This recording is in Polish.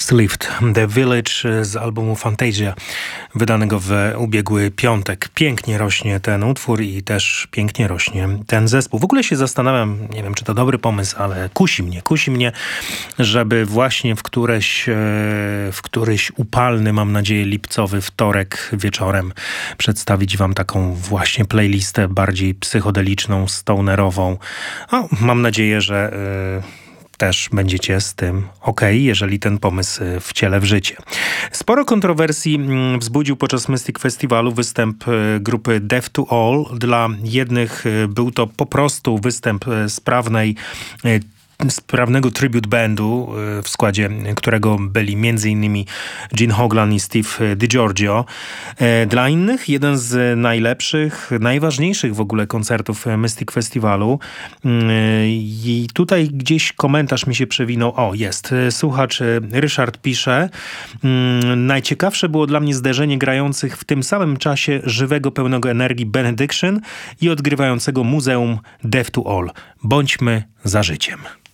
Facelift, The Village z albumu Fantasia, wydanego w ubiegły piątek. Pięknie rośnie ten utwór i też pięknie rośnie ten zespół. W ogóle się zastanawiam, nie wiem, czy to dobry pomysł, ale kusi mnie, żeby właśnie w któryś upalny, mam nadzieję, lipcowy wtorek wieczorem przedstawić wam taką właśnie playlistę bardziej psychodeliczną, stonerową. Mam nadzieję, że też będziecie z tym okej, jeżeli ten pomysł wcielę w życie. Sporo kontrowersji wzbudził podczas Mystic Festiwalu występ grupy Death to All. Dla jednych był to po prostu występ sprawnego tribute bandu, w składzie którego byli m.in. Gene Hoglan i Steve DiGiorgio. Dla innych jeden z najlepszych, najważniejszych w ogóle koncertów Mystic Festiwalu. I tutaj gdzieś komentarz mi się przewinął. Jest. Słuchacz Ryszard pisze: najciekawsze było dla mnie zderzenie grających w tym samym czasie żywego, pełnego energii Benediction i odgrywającego muzeum Death to All. Bądźmy za życiem.